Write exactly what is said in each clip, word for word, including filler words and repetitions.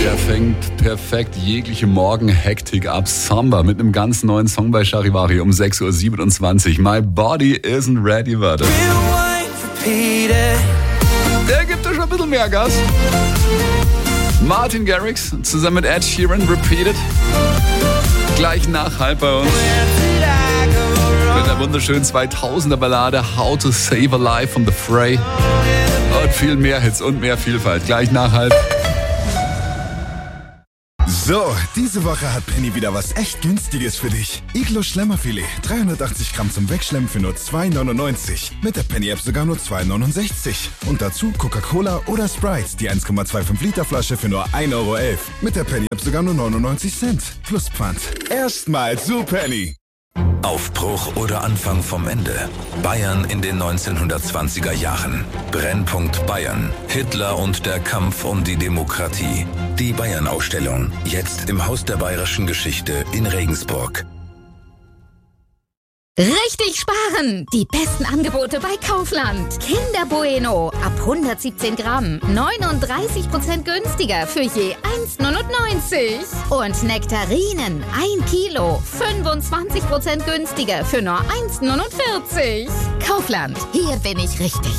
Der fängt perfekt jegliche Morgenhektik ab. Samba mit einem ganz neuen Song bei Charivari um sechs Uhr siebenundzwanzig. My body isn't ready, warte. Der gibt ja schon ein bisschen mehr Gas. Martin Garrix zusammen mit Ed Sheeran, Repeated. Gleich nach halb bei uns. Mit der wunderschönen zweitausender Ballade How to Save a Life von The Fray. Und viel mehr Hits und mehr Vielfalt. Gleich nach halb. So, diese Woche hat Penny wieder was echt Günstiges für dich. Iglo Schlemmerfilet, dreihundertachtzig Gramm zum Wegschlemmen für nur zwei neunundneunzig. Mit der Penny-App sogar nur zwei neunundsechzig. Und dazu Coca-Cola oder Sprite, die eins Komma fünfundzwanzig Liter Flasche für nur ein Euro elf. Mit der Penny-App sogar nur neunundneunzig Cent. Plus Pfand. Erstmal zu Penny. Aufbruch oder Anfang vom Ende. Bayern in den neunzehnhundertzwanziger Jahren. Brennpunkt Bayern. Hitler und der Kampf um die Demokratie. Die Bayern-Ausstellung. Jetzt im Haus der Bayerischen Geschichte in Regensburg. Richtig sparen! Die besten Angebote bei Kaufland. Kinder Bueno ab hundertsiebzehn Gramm. neununddreißig Prozent günstiger für je eins neunundneunzig. Und Nektarinen ein Kilo. fünfundzwanzig Prozent günstiger für nur eins neunundvierzig. Kaufland, hier bin ich richtig.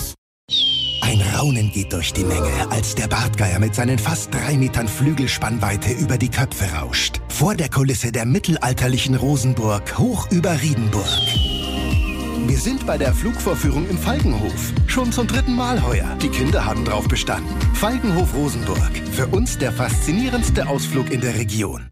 Ein Raunen geht durch die Menge, als der Bartgeier mit seinen fast drei Metern Flügelspannweite über die Köpfe rauscht. Vor der Kulisse der mittelalterlichen Rosenburg, hoch über Riedenburg. Wir sind bei der Flugvorführung im Falkenhof. Schon zum dritten Mal heuer. Die Kinder haben drauf bestanden. Falkenhof Rosenburg. Für uns der faszinierendste Ausflug in der Region.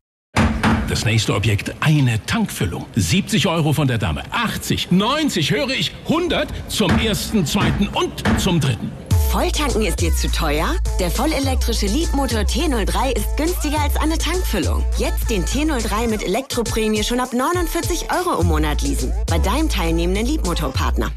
Das nächste Objekt, eine Tankfüllung. siebzig Euro von der Dame, achtzig, neunzig, höre ich, hundert zum ersten, zweiten und zum dritten. Volltanken ist dir zu teuer? Der vollelektrische Leapmotor T null drei ist günstiger als eine Tankfüllung. Jetzt den T null drei mit Elektroprämie schon ab neunundvierzig Euro im Monat leasen. Bei deinem teilnehmenden Leapmotor-Partner.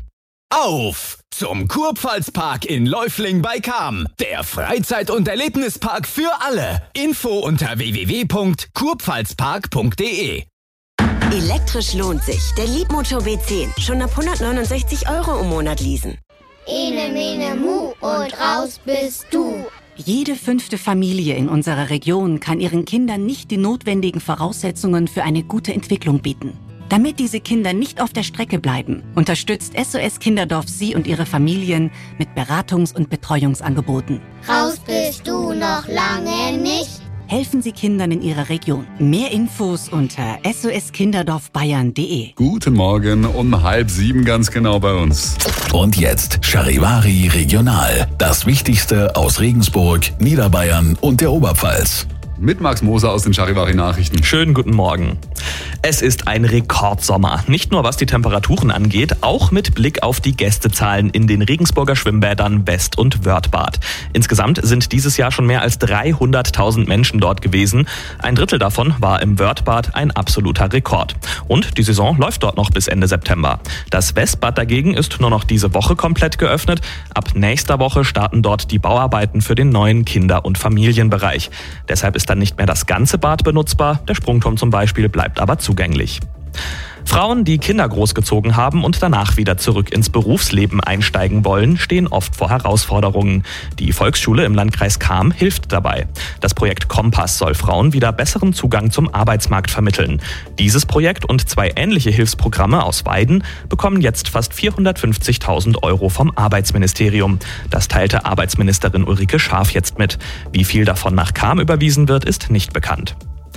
Auf zum Kurpfalzpark in Läufling bei Cham. Der Freizeit- und Erlebnispark für alle. Info unter w w w punkt kurpfalzpark punkt d e. Elektrisch lohnt sich. Der Leapmotor B zehn. Schon ab hundertneunundsechzig Euro im Monat leasen. Ene, mene, mu und raus bist du. Jede fünfte Familie in unserer Region kann ihren Kindern nicht die notwendigen Voraussetzungen für eine gute Entwicklung bieten. Damit diese Kinder nicht auf der Strecke bleiben, unterstützt S O S Kinderdorf Sie und Ihre Familien mit Beratungs- und Betreuungsangeboten. Raus bist du noch lange nicht. Helfen Sie Kindern in Ihrer Region. Mehr Infos unter s o s kinderdorf bayern punkt d e. Guten Morgen, um halb sieben ganz genau bei uns. Und jetzt Charivari Regional. Das Wichtigste aus Regensburg, Niederbayern und der Oberpfalz. Mit Max Moser aus den Charivari-Nachrichten. Schönen guten Morgen. Es ist ein Rekordsommer. Nicht nur was die Temperaturen angeht, auch mit Blick auf die Gästezahlen in den Regensburger Schwimmbädern West- und Wörthbad. Insgesamt sind dieses Jahr schon mehr als dreihunderttausend Menschen dort gewesen. Ein Drittel davon war im Wörthbad ein absoluter Rekord. Und die Saison läuft dort noch bis Ende September. Das Westbad dagegen ist nur noch diese Woche komplett geöffnet. Ab nächster Woche starten dort die Bauarbeiten für den neuen Kinder- und Familienbereich. Deshalb ist dann nicht mehr das ganze Bad benutzbar, der Sprungturm zum Beispiel bleibt aber zugänglich. Frauen, die Kinder großgezogen haben und danach wieder zurück ins Berufsleben einsteigen wollen, stehen oft vor Herausforderungen. Die Volksschule im Landkreis Cham hilft dabei. Das Projekt Kompass soll Frauen wieder besseren Zugang zum Arbeitsmarkt vermitteln. Dieses Projekt und zwei ähnliche Hilfsprogramme aus Weiden bekommen jetzt fast vierhundertfünfzigtausend Euro vom Arbeitsministerium. Das teilte Arbeitsministerin Ulrike Scharf jetzt mit. Wie viel davon nach Cham überwiesen wird, ist nicht bekannt.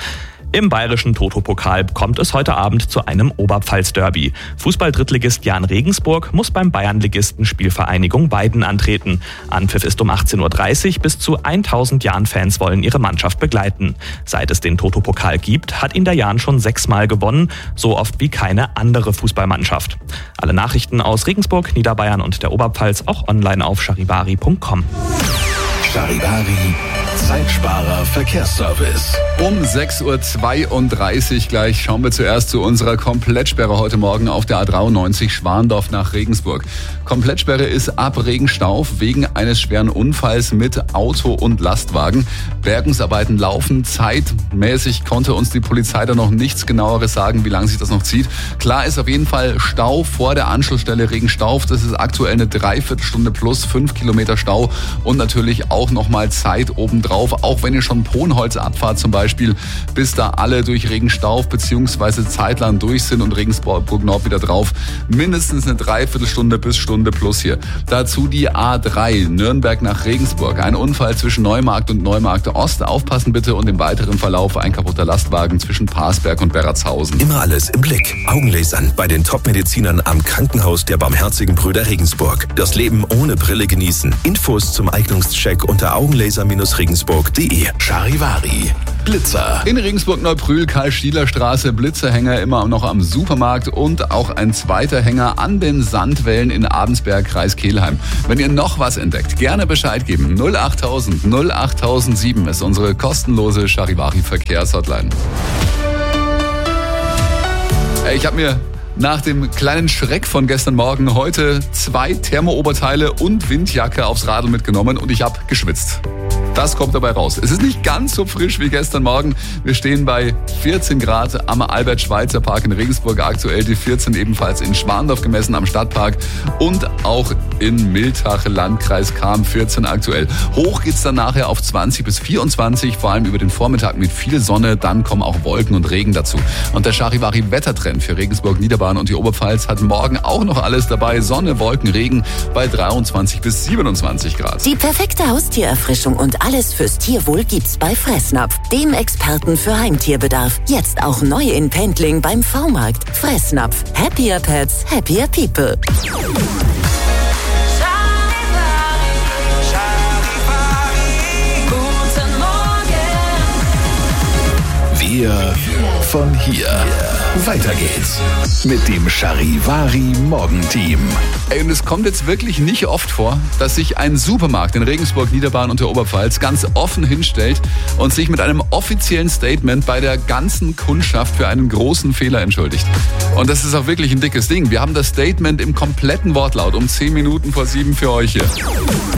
Im bayerischen Toto-Pokal kommt es heute Abend zu einem Oberpfalz-Derby. Fußball-Drittligist Jahn Regensburg muss beim Bayernligisten Spielvereinigung Weiden antreten. Anpfiff ist um achtzehn Uhr dreißig. Bis zu tausend Jahn-Fans wollen ihre Mannschaft begleiten. Seit es den Toto-Pokal gibt, hat ihn der Jahn schon sechsmal gewonnen, so oft wie keine andere Fußballmannschaft. Alle Nachrichten aus Regensburg, Niederbayern und der Oberpfalz auch online auf charivari punkt com. Charivari, Zeitsparer Verkehrsservice. Um sechs Uhr zweiunddreißig gleich schauen wir zuerst zu unserer Komplettsperre heute Morgen auf der A dreiundneunzig Schwandorf nach Regensburg. Komplettsperre ist ab Regenstauf wegen eines schweren Unfalls mit Auto und Lastwagen. Bergungsarbeiten laufen. Zeitmäßig konnte uns die Polizei da noch nichts Genaueres sagen, wie lange sich das noch zieht. Klar ist auf jeden Fall Stau vor der Anschlussstelle Regenstauf. Das ist aktuell eine Dreiviertelstunde plus fünf Kilometer Stau und natürlich auch nochmal Zeit obendrauf auch wenn ihr schon Ponholz abfahrt zum Beispiel, bis da alle durch Regenstauf bzw. zeitlang durch sind und Regensburg Nord wieder drauf. Mindestens eine Dreiviertelstunde bis Stunde plus hier. Dazu die A drei, Nürnberg nach Regensburg. Ein Unfall zwischen Neumarkt und Neumarkt Ost. Aufpassen bitte und im weiteren Verlauf ein kaputter Lastwagen zwischen Parsberg und Berratshausen. Immer alles im Blick. Augenlasern bei den Top-Medizinern am Krankenhaus der Barmherzigen Brüder Regensburg. Das Leben ohne Brille genießen. Infos zum Eignungscheck unter augenlaser Regensburg punkt de. Charivari. Blitzer. In Regensburg-Neubrühl, Karl-Stieler-Straße, Blitzerhänger immer noch am Supermarkt und auch ein zweiter Hänger an den Sandwellen in Abensberg, Kreis Kelheim. Wenn ihr noch was entdeckt, gerne Bescheid geben. null achttausend null achttausendsieben ist unsere kostenlose Charivari-Verkehrshotline. Ich habe mir nach dem kleinen Schreck von gestern Morgen heute zwei Thermooberteile und Windjacke aufs Radl mitgenommen und ich habe geschwitzt. Das kommt dabei raus. Es ist nicht ganz so frisch wie gestern Morgen. Wir stehen bei vierzehn Grad am Albert-Schweitzer-Park in Regensburg. Aktuell die vierzehn ebenfalls in Schwandorf gemessen am Stadtpark und auch in Miltach, Landkreis Cham, vierzehn aktuell. Hoch geht's dann nachher auf zwanzig bis vierundzwanzig, vor allem über den Vormittag mit viel Sonne. Dann kommen auch Wolken und Regen dazu. Und der Charivari-Wettertrend für Regensburg, Niederbayern und die Oberpfalz hat morgen auch noch alles dabei. Sonne, Wolken, Regen bei dreiundzwanzig bis siebenundzwanzig Grad. Die perfekte Haustiererfrischung und alles fürs Tierwohl gibt's bei Fressnapf, dem Experten für Heimtierbedarf. Jetzt auch neu in Pendling beim V-Markt. Fressnapf. Happier Pets, happier People. Wir von hier. Weiter geht's mit dem Charivari Morgenteam. Ey, und es kommt jetzt wirklich nicht oft vor, dass sich ein Supermarkt in Regensburg, Niederbayern und der Oberpfalz ganz offen hinstellt und sich mit einem offiziellen Statement bei der ganzen Kundschaft für einen großen Fehler entschuldigt. Und das ist auch wirklich ein dickes Ding. Wir haben das Statement im kompletten Wortlaut um zehn Minuten vor sieben für euch hier.